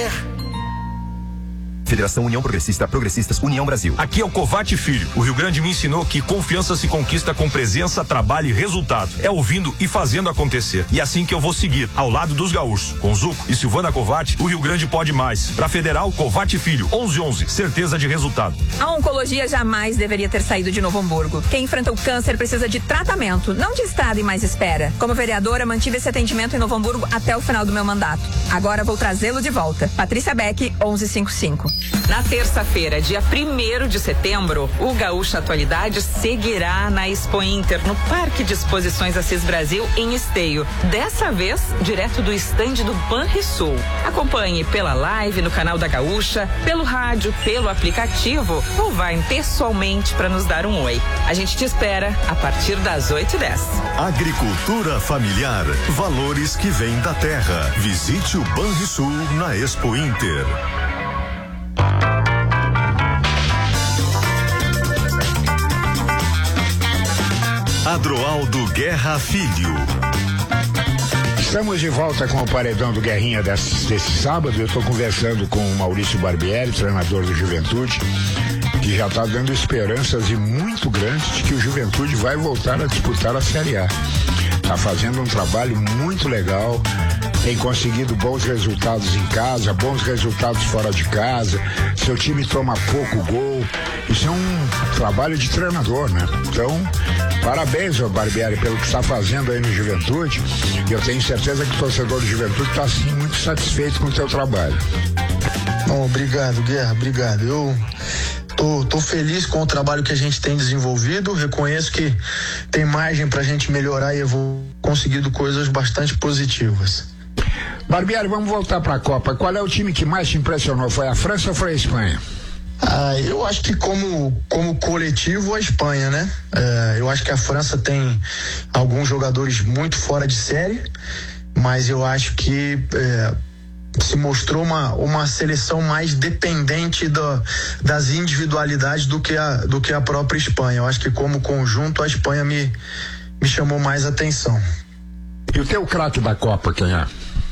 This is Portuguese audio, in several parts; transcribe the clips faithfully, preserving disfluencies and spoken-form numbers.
quer. Federação União Progressista, Progressistas, União Brasil. Aqui é o Covate Filho. O Rio Grande me ensinou que confiança se conquista com presença, trabalho e resultado. É ouvindo e fazendo acontecer. E é assim que eu vou seguir, ao lado dos gaúchos. Com Zuco e Silvana Covate, o Rio Grande pode mais. Pra Federal, Covate Filho, onze onze, certeza de resultado. A oncologia jamais deveria ter saído de Novo Hamburgo. Quem enfrenta o câncer precisa de tratamento, não de estrada e mais espera. Como vereadora, mantive esse atendimento em Novo Hamburgo até o final do meu mandato. Agora vou trazê-lo de volta. Patrícia Beck, onze cinquenta e cinco. Na terça-feira, dia primeiro de setembro, o Gaúcha Atualidades seguirá na Expo Inter, no Parque de Exposições Assis Brasil, em Esteio. Dessa vez, direto do estande do Banrisul. Acompanhe pela live no canal da Gaúcha, pelo rádio, pelo aplicativo ou vai pessoalmente para nos dar um oi. A gente te espera a partir das oito e dez. Agricultura familiar, valores que vêm da terra. Visite o Banrisul na Expo Inter. Adroaldo Guerra Filho. Estamos de volta com o paredão do Guerrinha desse, desse sábado. Eu estou conversando com o Maurício Barbieri, treinador do Juventude, que já está dando esperanças e muito grandes de que o Juventude vai voltar a disputar a Série A. Está fazendo um trabalho muito legal, tem conseguido bons resultados em casa, bons resultados fora de casa, seu time toma pouco gol. Isso é um trabalho de treinador, né? Então, parabéns ao Barbieri pelo que está fazendo aí no Juventude. E eu tenho certeza que o torcedor do Juventude está assim muito satisfeito com o seu trabalho. Bom, obrigado, Guerra, obrigado. Eu tô, tô feliz com o trabalho que a gente tem desenvolvido, reconheço que tem margem pra gente melhorar e eu vou conseguindo coisas bastante positivas. Barbieri, vamos voltar para a Copa. Qual é o time que mais te impressionou? Foi a França ou foi a Espanha? Ah, eu acho que como, como coletivo a Espanha, né? É, eu acho que a França tem alguns jogadores muito fora de série, mas eu acho que é, se mostrou uma, uma seleção mais dependente do, das individualidades do que, a, do que a própria Espanha. Eu acho que como conjunto a Espanha me, me chamou mais atenção. E o teu craque da Copa, quem é?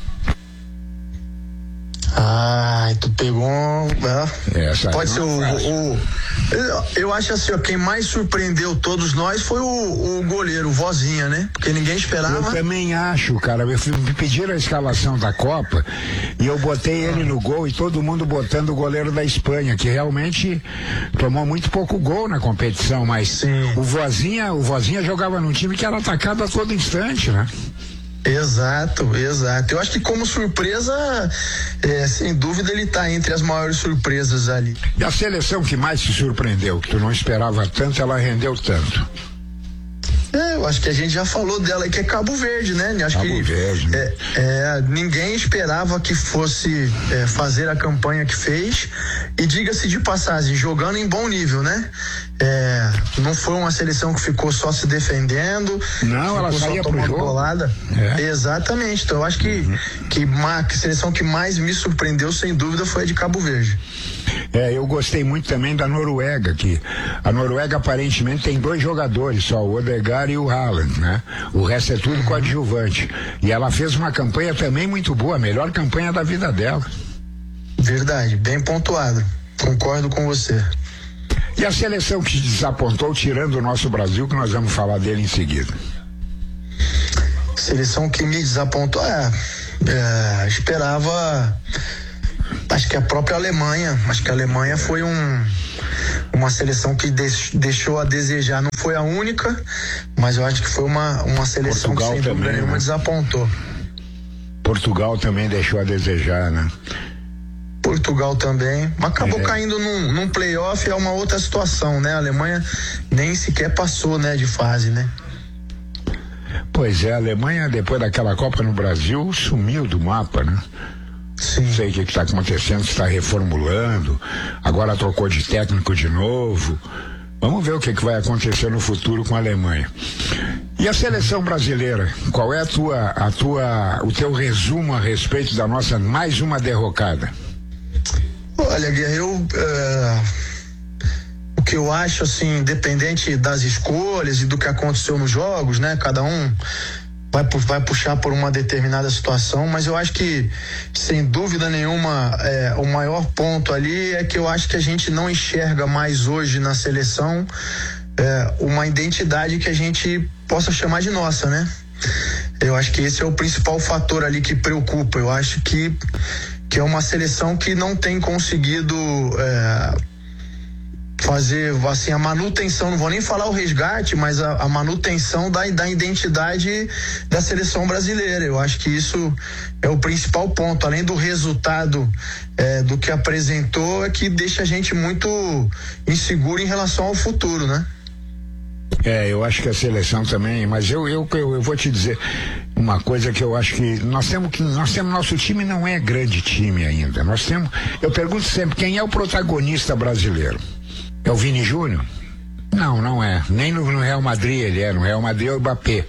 Ai, tu pegou. É, pode ser o, o. Eu acho assim, ó, quem mais surpreendeu todos nós foi o, o goleiro, o Vozinha, né? Porque ninguém esperava. Eu também acho, cara. Me pediram a escalação da Copa e eu botei ele no gol e todo mundo botando o goleiro da Espanha, que realmente tomou muito pouco gol na competição, mas sim, o Vozinha, o Vozinha jogava num time que era atacado a todo instante, né? Exato, exato. Eu acho que como surpresa, é, sem dúvida ele está entre as maiores surpresas ali. E a seleção que mais te surpreendeu, que tu não esperava tanto, ela rendeu tanto? É, eu acho que a gente já falou dela, que é Cabo Verde, né? Acho Cabo que Verde, né? é, é, ninguém esperava que fosse é, fazer a campanha que fez e diga-se de passagem, jogando em bom nível, né? É, não foi uma seleção que ficou só se defendendo, não, ela saía pro jogo. Bolada. É. Exatamente, então eu acho que, uhum. que, uma, que a seleção que mais me surpreendeu, sem dúvida, foi a de Cabo Verde. É, eu gostei muito também da Noruega, que a Noruega aparentemente tem dois jogadores só, o Odegaard e o Haaland, né? O resto é tudo coadjuvante. E ela fez uma campanha também muito boa, a melhor campanha da vida dela. Verdade, bem pontuado. Concordo com você. E a seleção que te desapontou, tirando o nosso Brasil, que nós vamos falar dele em seguida? Seleção que me desapontou, é, é esperava, acho que a própria Alemanha, acho que a Alemanha foi um uma seleção que deix, deixou a desejar, não foi a única, mas eu acho que foi uma, uma seleção Portugal que sem dúvida nenhuma, né? Desapontou. Portugal também deixou a desejar, né? Portugal também, mas acabou é. caindo num, num playoff, é uma outra situação, né? A Alemanha nem sequer passou, né, de fase, né? Pois é, a Alemanha, depois daquela Copa no Brasil, sumiu do mapa, né? Sim. Não sei o que está acontecendo, está reformulando, agora trocou de técnico de novo. Vamos ver o que, que vai acontecer no futuro com a Alemanha. E a seleção brasileira, qual é a tua, a tua, o teu resumo a respeito da nossa mais uma derrocada? Olha, Guerra, eu uh, o que eu acho, assim, independente das escolhas e do que aconteceu nos jogos, né? Cada um vai, vai puxar por uma determinada situação, mas eu acho que, sem dúvida nenhuma, é, o maior ponto ali é que eu acho que a gente não enxerga mais hoje na seleção é, uma identidade que a gente possa chamar de nossa, né? Eu acho que esse é o principal fator ali que preocupa. Eu acho que, que é uma seleção que não tem conseguido é, fazer assim a manutenção, não vou nem falar o resgate, mas a, a manutenção da, da identidade da seleção brasileira. Eu acho que isso é o principal ponto, além do resultado é, do que apresentou, é que deixa a gente muito inseguro em relação ao futuro, né? É, eu acho que a seleção também, mas eu, eu, eu, eu vou te dizer uma coisa que eu acho que nós temos que, nós temos, nosso time não é grande time ainda, nós temos, eu pergunto sempre, quem é o protagonista brasileiro? É o Vini Júnior? Não, não é, nem no, no Real Madrid ele é, no Real Madrid é o Mbappé.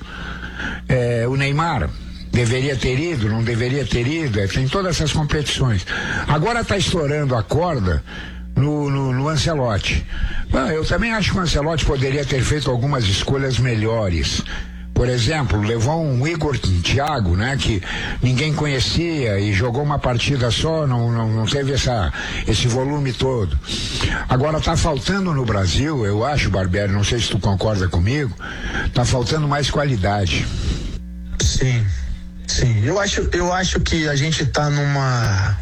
É, o Neymar deveria ter ido, não deveria ter ido, é, tem todas essas competições, agora está estourando a corda No, no, no Ancelotti. Ah, eu também acho que o Ancelotti poderia ter feito algumas escolhas melhores. Por exemplo, levou um Igor Thiago, né, que ninguém conhecia e jogou uma partida só, não, não, não teve essa, esse volume todo. Agora tá faltando no Brasil, eu acho, Barbieri, não sei se tu concorda comigo, tá faltando mais qualidade. Sim, sim. Eu acho, eu acho que a gente tá numa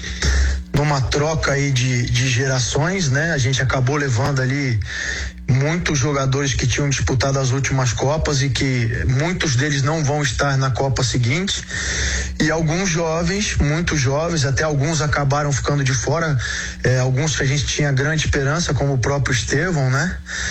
numa troca aí de, de gerações, né? A gente acabou levando ali muitos jogadores que tinham disputado as últimas Copas e que muitos deles não vão estar na Copa seguinte, e alguns jovens, muitos jovens, até alguns acabaram ficando de fora, é, alguns que a gente tinha grande esperança, como o próprio Estevão, né?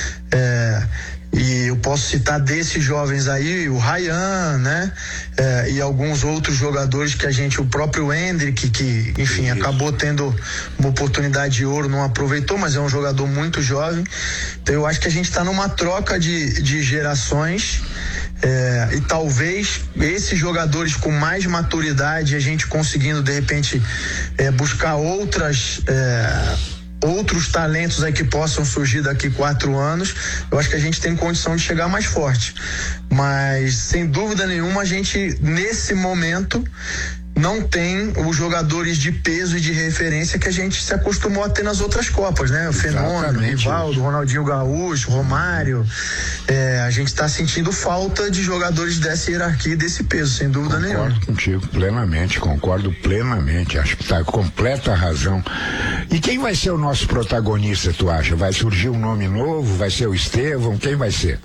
É, e eu posso citar desses jovens aí, o Ryan, né? É, e alguns outros jogadores que a gente, o próprio Hendrick, que, enfim, Isso. acabou tendo uma oportunidade de ouro, não aproveitou, mas é um jogador muito jovem. Então eu acho que a gente está numa troca de, de gerações. É, e talvez esses jogadores com mais maturidade, a gente conseguindo de repente é, buscar outras é, outros talentos aí que possam surgir daqui quatro anos, eu acho que a gente tem condição de chegar mais forte, mas sem dúvida nenhuma a gente nesse momento não tem os jogadores de peso e de referência que a gente se acostumou a ter nas outras Copas, né? O Fenômeno, Rivaldo, Ronaldinho Gaúcho, Romário, é, a gente está sentindo falta de jogadores dessa hierarquia e desse peso, sem dúvida concordo nenhuma. Concordo contigo plenamente, concordo plenamente, acho que está completa razão. E quem vai ser o nosso protagonista, tu acha? Vai surgir um nome novo? Vai ser o Estevão? Quem vai ser?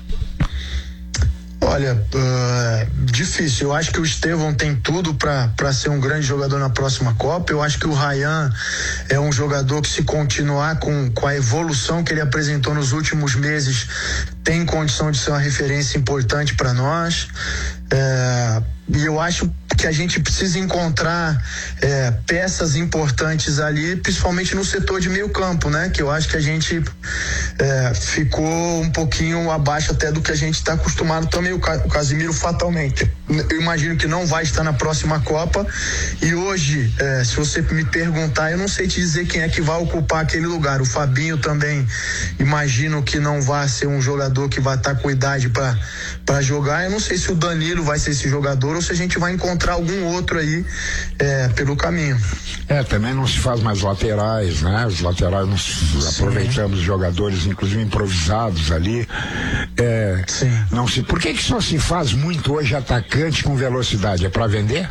Olha, uh, difícil. Eu acho que o Estevão tem tudo para ser um grande jogador na próxima Copa. Eu acho que o Ryan é um jogador que, se continuar com, com a evolução que ele apresentou nos últimos meses, tem condição de ser uma referência importante para nós. É, e eu acho que a gente precisa encontrar é, peças importantes ali, principalmente no setor de meio campo, né? Que eu acho que a gente é, ficou um pouquinho abaixo até do que a gente está acostumado também, o, o Casimiro fatalmente. Eu imagino que não vai estar na próxima Copa, e hoje, é, se você me perguntar, eu não sei te dizer quem é que vai ocupar aquele lugar. O Fabinho também, imagino que não vai ser um jogador que vai estar com idade para para jogar. Eu não sei se o Danilo vai ser esse jogador ou se a gente vai encontrar algum outro aí é, pelo caminho. É, também não se faz mais laterais, né? Os laterais nós Sim. aproveitamos jogadores, inclusive improvisados ali. É, Sim. Não se, por que que só se faz muito hoje atacante com velocidade? É para vender?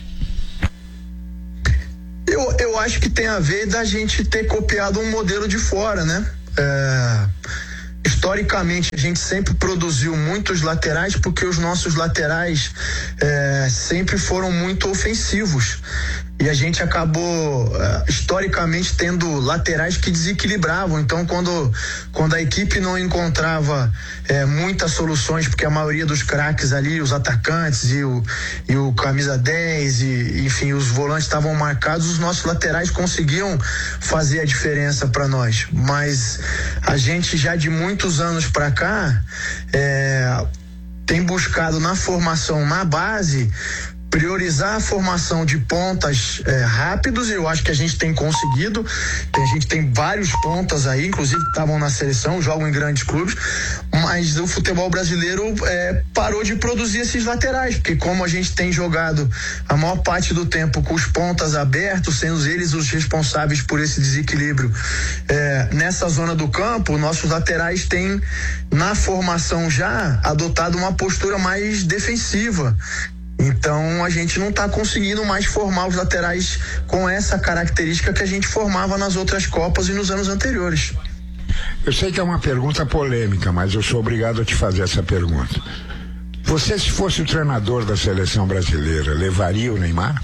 Eu, eu acho que tem a ver da gente ter copiado um modelo de fora, né? É... Historicamente, a gente sempre produziu muitos laterais porque os nossos laterais é, sempre foram muito ofensivos. E a gente acabou, uh, historicamente, tendo laterais que desequilibravam. Então, quando, quando a equipe não encontrava é, muitas soluções, porque a maioria dos craques ali, os atacantes e o, e o camisa dez, e, enfim, os volantes estavam marcados, os nossos laterais conseguiam fazer a diferença para nós. Mas a gente já de muitos anos para cá é, tem buscado na formação, na base, priorizar a formação de pontas é, rápidos, eu acho que a gente tem conseguido. A gente tem vários pontas aí, inclusive que estavam na seleção, jogam em grandes clubes, mas o futebol brasileiro é, parou de produzir esses laterais, porque como a gente tem jogado a maior parte do tempo com os pontas abertos, sendo eles os responsáveis por esse desequilíbrio é, nessa zona do campo, nossos laterais têm na formação já adotado uma postura mais defensiva. Então a gente não está conseguindo mais formar os laterais com essa característica que a gente formava nas outras Copas e nos anos anteriores. Eu sei que é uma pergunta polêmica, mas eu sou obrigado a te fazer essa pergunta. Você, se fosse o treinador da seleção brasileira, levaria o Neymar?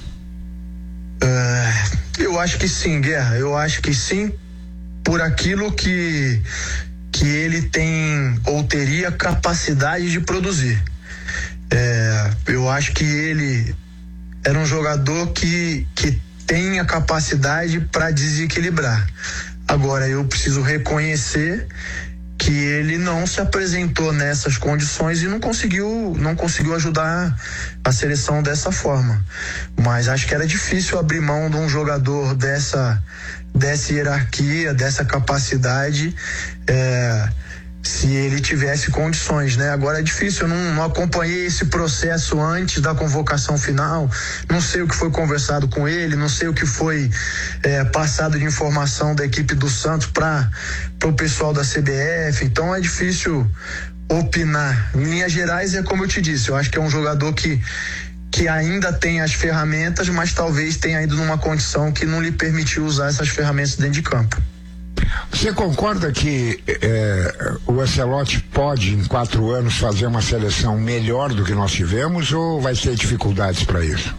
Uh, eu acho que sim, Guerra. Eu acho que sim, por aquilo que, que ele tem ou teria capacidade de produzir. É, eu acho que ele era um jogador que, que tem a capacidade para desequilibrar. Agora, eu preciso reconhecer que ele não se apresentou nessas condições e não conseguiu, não conseguiu ajudar a seleção dessa forma. Mas acho que era difícil abrir mão de um jogador dessa, dessa hierarquia, dessa capacidade, é, se ele tivesse condições, né? Agora é difícil, eu não, não acompanhei esse processo antes da convocação final, não sei o que foi conversado com ele, não sei o que foi é, passado de informação da equipe do Santos para o pessoal da C B F, então é difícil opinar. Em linhas gerais, é como eu te disse, eu acho que é um jogador que que ainda tem as ferramentas, mas talvez tenha ido numa condição que não lhe permitiu usar essas ferramentas dentro de campo. Você concorda que eh, o Ancelotti pode, em quatro anos, fazer uma seleção melhor do que nós tivemos, ou vai ter dificuldades para isso?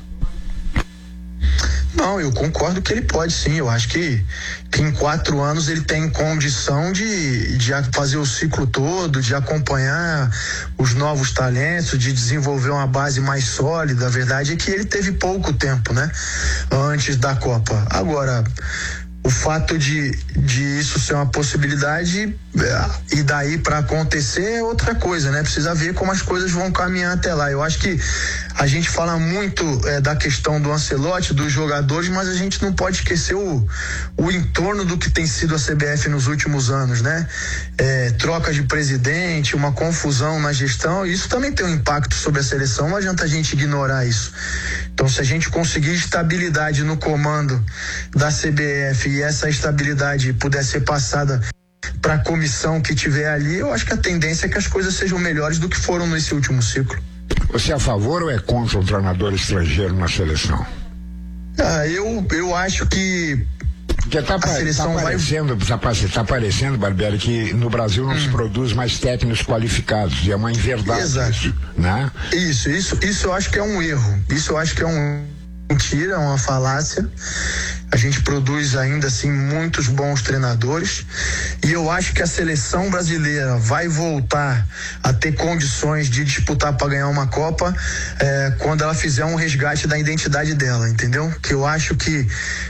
Não, eu concordo que ele pode sim. Eu acho que, que em quatro anos ele tem condição de, de fazer o ciclo todo, de acompanhar os novos talentos, de desenvolver uma base mais sólida. A verdade é que ele teve pouco tempo, né? Antes da Copa. Agora, o fato de, de isso ser uma possibilidade é, e daí para acontecer é outra coisa, né? Precisa ver como as coisas vão caminhar até lá. Eu acho que a gente fala muito é, da questão do Ancelotti, dos jogadores, mas a gente não pode esquecer o, o entorno do que tem sido a C B F nos últimos anos, né? É, troca de presidente, uma confusão na gestão, isso também tem um impacto sobre a seleção, não adianta a gente ignorar isso. Então, se a gente conseguir estabilidade no comando da C B F e essa estabilidade puder ser passada para a comissão que tiver ali, eu acho que a tendência é que as coisas sejam melhores do que foram nesse último ciclo. Você é a favor ou é contra um treinador estrangeiro na seleção? Ah, eu, eu acho que Porque tá, a seleção tá aparecendo, vai... tá, tá aparecendo, Barbieri, que no Brasil não hum. se produz mais técnicos qualificados, e é uma inverdade. Exato. Isso, né? Isso, isso, isso eu acho que é um erro. Isso eu acho que é um mentira, é uma falácia. A gente produz ainda assim muitos bons treinadores e eu acho que a seleção brasileira vai voltar a ter condições de disputar para ganhar uma Copa é, quando ela fizer um resgate da identidade dela, entendeu? Que eu acho que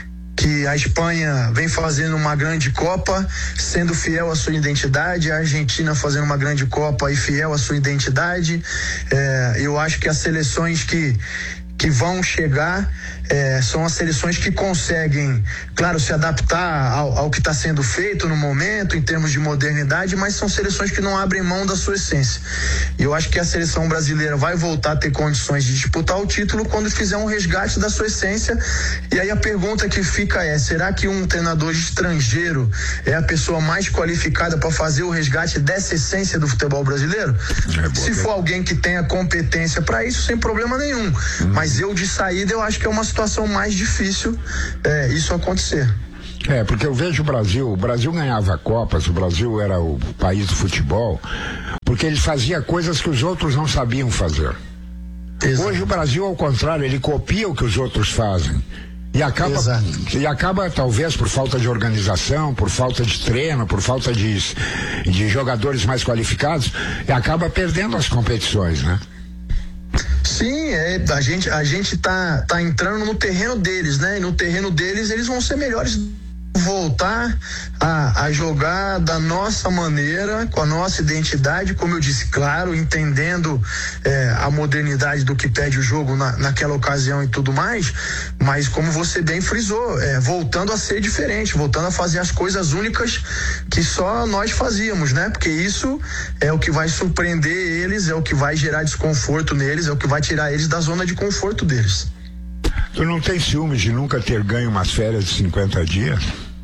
que a Espanha vem fazendo uma grande Copa, sendo fiel à sua identidade, a Argentina fazendo uma grande Copa e fiel à sua identidade. É, eu acho que as seleções que que vão chegar é, são as seleções que conseguem, claro, se adaptar ao, ao que está sendo feito no momento, em termos de modernidade, mas são seleções que não abrem mão da sua essência. E eu acho que a seleção brasileira vai voltar a ter condições de disputar o título quando fizer um resgate da sua essência. E aí a pergunta que fica é, será que um treinador estrangeiro é a pessoa mais qualificada para fazer o resgate dessa essência do futebol brasileiro? É, se for alguém que tenha competência para isso, sem problema nenhum. Hum. Mas eu, de saída, eu acho que é uma situação mais difícil é, isso acontecer. É, porque eu vejo o Brasil, o Brasil ganhava Copas, o Brasil era o país do futebol, porque ele fazia coisas que os outros não sabiam fazer. Exato. Hoje o Brasil, ao contrário, ele copia o que os outros fazem. E acaba, e acaba, talvez, por falta de organização, por falta de treino, por falta de, de jogadores mais qualificados, e acaba perdendo as competições, né? Sim, é, a gente a gente tá, tá entrando no terreno deles, né? E no terreno deles eles vão ser melhores voltar a, a jogar da nossa maneira, com a nossa identidade, como eu disse, claro, entendendo é, a modernidade do que pede o jogo na, naquela ocasião e tudo mais, mas como você bem frisou, é, voltando a ser diferente, voltando a fazer as coisas únicas que só nós fazíamos, né? Porque isso é o que vai surpreender eles, é o que vai gerar desconforto neles, é o que vai tirar eles da zona de conforto deles. Tu não tem ciúmes de nunca ter ganho umas férias de cinquenta dias?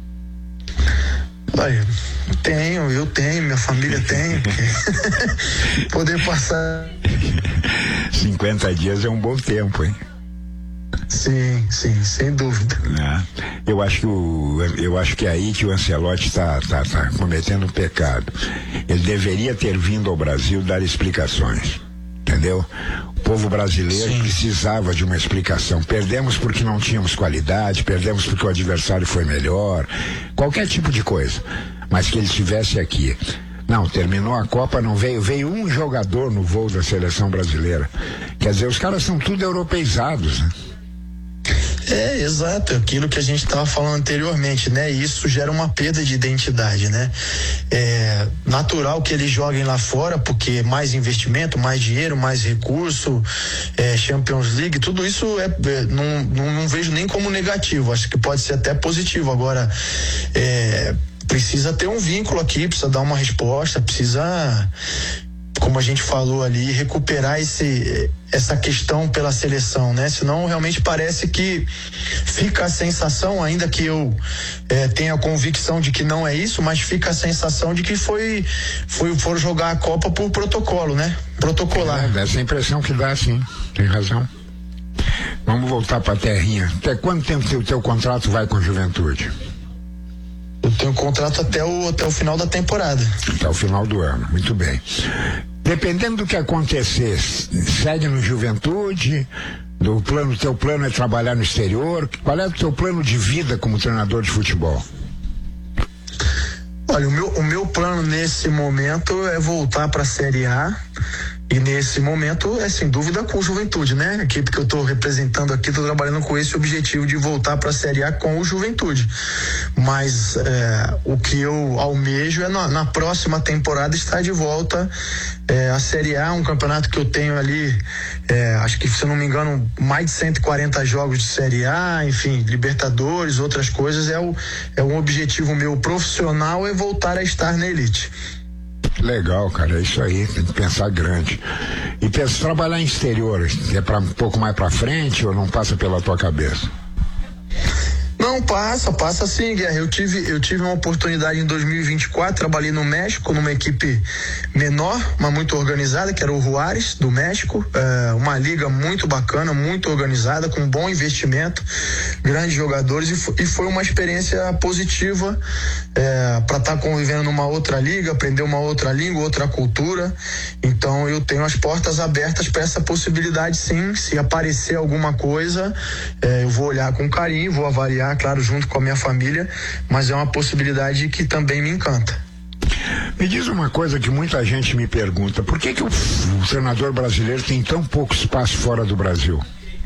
Olha, tenho, eu tenho, minha família tem. Poder passar. cinquenta dias é um bom tempo, hein? Sim, sim, sem dúvida. É. Eu acho que o, eu acho que é aí que o Ancelotti está tá, tá cometendo um pecado. Ele deveria ter vindo ao Brasil dar explicações. Entendeu? O povo brasileiro Sim. precisava de uma explicação. Perdemos porque não tínhamos qualidade, perdemos porque o adversário foi melhor, qualquer tipo de coisa. Mas que ele estivesse aqui. Não, terminou a Copa, não veio, veio um jogador no voo da seleção brasileira. Quer dizer, os caras são tudo europeizados, né? É, exato, aquilo que a gente estava falando anteriormente, né? Isso gera uma perda de identidade, né? É natural que eles joguem lá fora, porque mais investimento, mais dinheiro, mais recurso, é, Champions League, tudo isso é, é, não, não, não vejo nem como negativo, acho que pode ser até positivo. Agora, é, precisa ter um vínculo aqui, precisa dar uma resposta, precisa, como a gente falou ali, recuperar esse, essa questão pela seleção, né? Senão realmente parece que fica a sensação, ainda que eu é, tenha a convicção de que não é isso, mas fica a sensação de que foi, foi for jogar a Copa por protocolo, né? Protocolar. É, dá essa impressão que dá, sim, tem razão. Vamos voltar pra terrinha. Até quanto tempo o teu, teu contrato vai com a Juventude? Eu tenho contrato até o, até o final da temporada. Até o final do ano, muito bem. Dependendo do que acontecer, segue no Juventude, do plano, teu plano é trabalhar no exterior, qual é o teu plano de vida como treinador de futebol? Olha, o meu, o meu plano nesse momento é voltar para a Série A. E nesse momento é sem dúvida com o Juventude, né? A equipe que eu estou representando aqui, estou trabalhando com esse objetivo de voltar para a Série A com o Juventude. Mas é, o que eu almejo é na, na próxima temporada estar de volta é, à Série A, um campeonato que eu tenho ali, é, acho que se eu não me engano, mais de cento e quarenta jogos de Série A, enfim, Libertadores, outras coisas. É, o, é um objetivo meu profissional, é voltar a estar na elite. Legal, cara, é isso aí, tem que pensar grande. E pensa, trabalhar em exterior, é para um pouco mais para frente ou não passa pela tua cabeça? Não, passa, passa sim, Guerra. Eu tive, eu tive uma oportunidade em dois mil e vinte e quatro, trabalhei no México, numa equipe menor, mas muito organizada, que era o Juárez, do México, é, uma liga muito bacana, muito organizada, com bom investimento, grandes jogadores, e, f- e foi uma experiência positiva é, para estar tá convivendo numa outra liga, aprender uma outra língua, outra cultura. Então eu tenho as portas abertas para essa possibilidade, sim. Se aparecer alguma coisa, é, eu vou olhar com carinho, vou avaliar, claro, junto com a minha família, mas é uma possibilidade que também me encanta. Me diz uma coisa que muita gente me pergunta: por que que o, o treinador brasileiro tem tão pouco espaço fora do Brasil?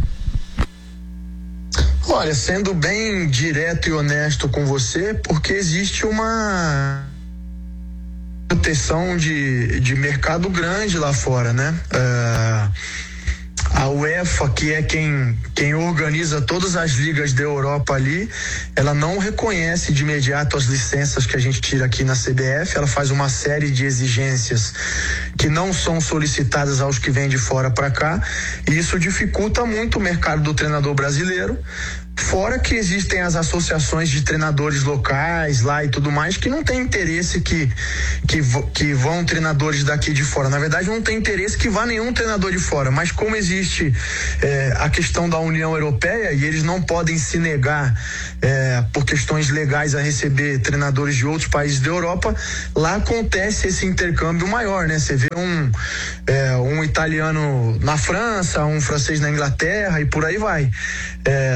Olha, sendo bem direto e honesto com você, porque existe uma proteção de, de mercado grande lá fora, né? Uh, a UEFA, que é quem, quem organiza todas as ligas da Europa ali, ela não reconhece de imediato as licenças que a gente tira aqui na C B F, ela faz uma série de exigências que não são solicitadas aos que vêm de fora para cá, e isso dificulta muito o mercado do treinador brasileiro. Fora que existem as associações de treinadores locais lá e tudo mais, que não tem interesse que, que, que vão treinadores daqui de fora. Na verdade, não tem interesse que vá nenhum treinador de fora, mas como existe é, a questão da União Europeia, e eles não podem se negar é, por questões legais a receber treinadores de outros países da Europa, lá acontece esse intercâmbio maior, né? Você vê um, é, um italiano na França, um francês na Inglaterra e por aí vai. É, mas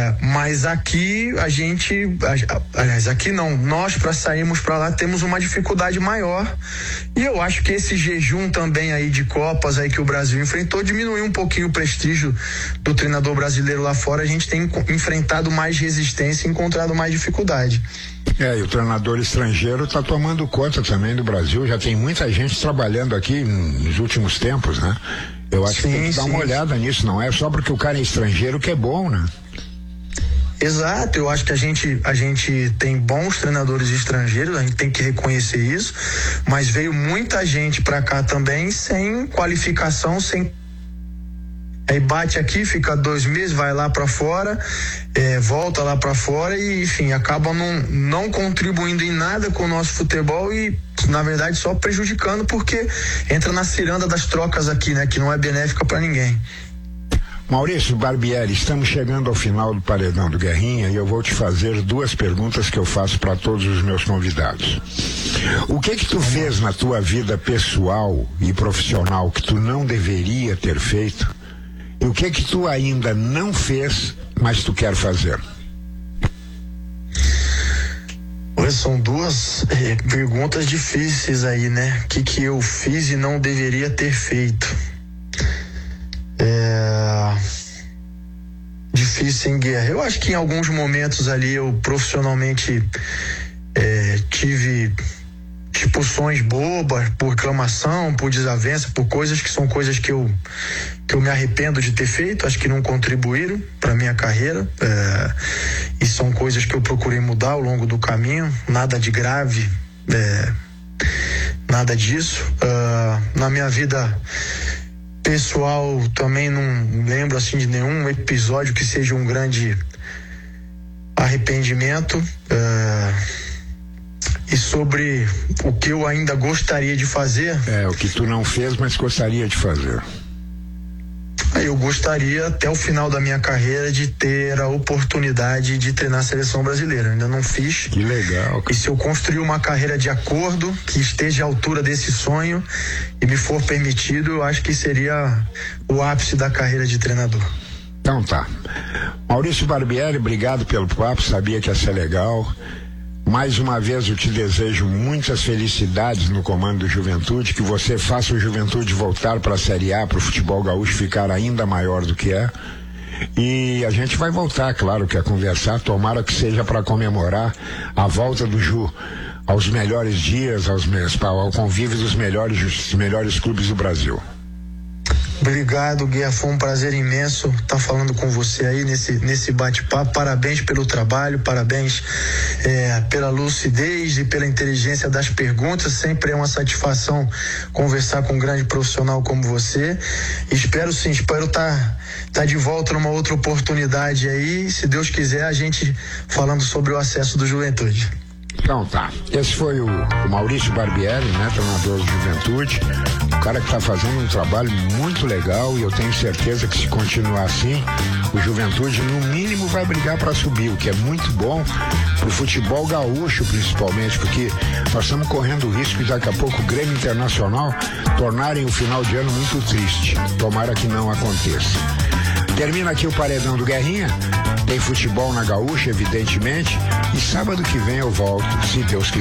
mas aqui a gente, aliás, aqui não, nós para sairmos para lá temos uma dificuldade maior, e eu acho que esse jejum também aí de Copas aí que o Brasil enfrentou diminuiu um pouquinho o prestígio do treinador brasileiro lá fora. A gente tem enfrentado mais resistência e encontrado mais dificuldade. É, e o treinador estrangeiro está tomando conta também do Brasil. Já tem muita gente trabalhando aqui nos últimos tempos, né? Eu acho sim, que tem que dar sim. uma olhada nisso. Não é só porque o cara é estrangeiro que é bom, né? Exato, eu acho que a gente, a gente tem bons treinadores estrangeiros, a gente tem que reconhecer isso, mas veio muita gente pra cá também sem qualificação, sem... Aí bate aqui, fica dois meses, vai lá pra fora, é, volta lá pra fora e, enfim, acaba não, não contribuindo em nada com o nosso futebol e, na verdade, só prejudicando, porque entra na ciranda das trocas aqui, né, que não é benéfica pra ninguém. Maurício Barbieri, estamos chegando ao final do Paredão do Guerrinha e eu vou te fazer duas perguntas que eu faço para todos os meus convidados. O que que tu fez na tua vida pessoal e profissional que tu não deveria ter feito? E o que que tu ainda não fez, mas tu quer fazer? São duas eh, perguntas difíceis aí, né? O que que eu fiz e não deveria ter feito? É... Difícil em guerra. Eu acho que em alguns momentos ali eu profissionalmente é, tive discussões bobas por reclamação, por desavença, por coisas que são coisas que eu que eu me arrependo de ter feito, acho que não contribuíram para minha carreira, é, e são coisas que eu procurei mudar ao longo do caminho, nada de grave, é, nada disso. Uh, na minha vida pessoal também não lembro assim de nenhum episódio que seja um grande arrependimento. Uh, e sobre o que eu ainda gostaria de fazer. É, o que tu não fez, mas gostaria de fazer. Eu gostaria, até o final da minha carreira, de ter a oportunidade de treinar a seleção brasileira. Ainda não fiz. Que legal. E se eu construir uma carreira de acordo, que esteja à altura desse sonho e me for permitido, eu acho que seria o ápice da carreira de treinador. Então tá. Maurício Barbieri, obrigado pelo papo, sabia que ia ser legal. Mais uma vez eu te desejo muitas felicidades no comando do Juventude, que você faça o Juventude voltar para a Série A, para o futebol gaúcho ficar ainda maior do que é. E a gente vai voltar, claro, que a conversar, tomara que seja para comemorar a volta do Ju aos melhores dias, aos, ao convívio dos melhores, dos melhores clubes do Brasil. Obrigado, Guia, foi um prazer imenso estar falando com você aí nesse, nesse bate-papo. Parabéns pelo trabalho, parabéns é, pela lucidez e pela inteligência das perguntas. Sempre é uma satisfação conversar com um grande profissional como você. Espero sim, espero estar tá, tá de volta numa outra oportunidade aí, se Deus quiser, a gente falando sobre o acesso do Juventude. Então tá, esse foi o, o Maurício Barbieri, né, treinador do Juventude, o cara que tá fazendo um trabalho muito legal, e eu tenho certeza que se continuar assim, o Juventude no mínimo vai brigar para subir, o que é muito bom pro futebol gaúcho principalmente, porque nós estamos correndo o risco de daqui a pouco o Grêmio Internacional tornarem o final de ano muito triste. Tomara que não aconteça. Termina aqui o Paredão do Guerrinha. Tem futebol na Gaúcha, evidentemente. E sábado que vem eu volto, se Deus quiser.